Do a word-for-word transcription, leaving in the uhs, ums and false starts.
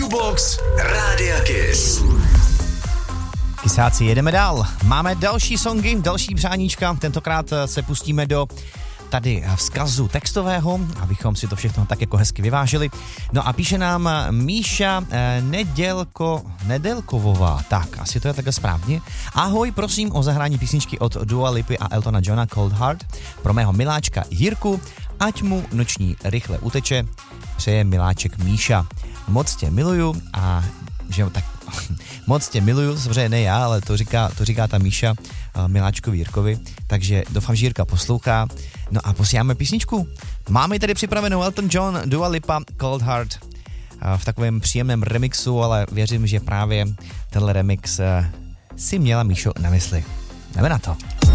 Jukebox Rádia Kiss. Kysáci, jedeme dál. Máme další songy, další přáníčka. Tentokrát se pustíme do tady vzkazu textového, abychom si to všechno tak jako hezky vyvážili. No a píše nám Míša eh, Nedělko, Nedělkovová. Tak, asi to je takhle správně. Ahoj, prosím o zahrání písničky od Dua Lipy a Eltona Johna Cold Heart pro mého miláčka Jirku, ať mu noční rychle uteče. Přeje miláček Míša. Moc tě miluju a že tak moc tě miluju, samozřejmě ne já, ale to říká, to říká ta Míša uh, miláčkovi Jirkovi, takže doufám, že Jirka poslouchá. No a posíláme písničku. Máme tady připravenou Elton John, Dua Lipa, Cold Heart uh, v takovém příjemném remixu, ale věřím, že právě tenhle remix uh, si měla Míšo na mysli. Jdeme na to.